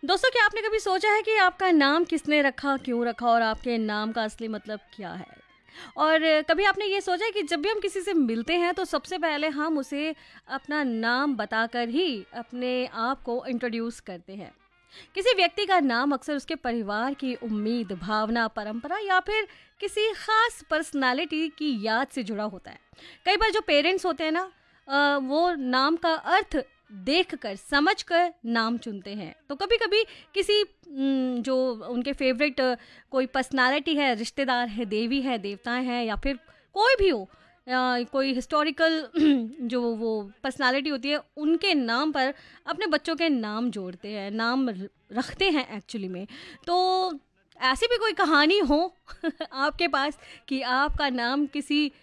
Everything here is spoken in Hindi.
दोस्तों, क्या आपने कभी सोचा है कि आपका नाम किसने रखा, क्यों रखा और आपके नाम का असली मतलब क्या है? और कभी आपने ये सोचा है कि जब भी हम किसी से मिलते हैं तो सबसे पहले हम उसे अपना नाम बताकर ही अपने आप को इंट्रोड्यूस करते हैं। किसी व्यक्ति का नाम अक्सर उसके परिवार की उम्मीद, भावना, परंपरा या फिर किसी खास पर्सनालिटी की याद से जुड़ा होता है। कई बार जो पेरेंट्स होते हैं ना, वो नाम का अर्थ देखकर, समझकर नाम चुनते हैं। तो कभी-कभी किसी जो उनके फेवरेट कोई पर्सनालिटी है, रिश्तेदार है, देवी है, देवताएं हैं या फिर कोई भी हो, कोई हिस्टोरिकल जो वो पर्सनालिटी होती है, उनके नाम पर अपने बच्चों के नाम जोड़ते हैं, नाम रखते हैं एक्चुअली में। तो ऐसी भी कोई कहानी हो आपके पास कि आपका नाम किसी